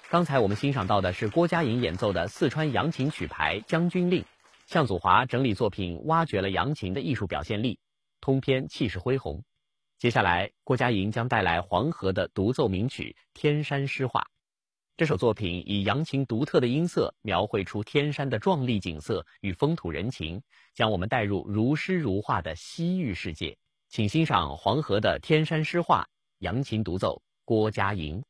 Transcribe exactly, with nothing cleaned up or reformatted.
刚才我们欣赏到的是郭嘉莹演奏的四川扬琴曲牌《将军令》，向祖华整理作品挖掘了扬琴的艺术表现力，通篇气势恢宏。接下来，郭嘉莹将带来黄河的独奏名曲《天山诗画》。这首作品以扬琴独特的音色，描绘出天山的壮丽景色与风土人情，将我们带入如诗如画的西域世界。请欣赏黄河的《天山诗画》，扬琴独奏郭嘉莹。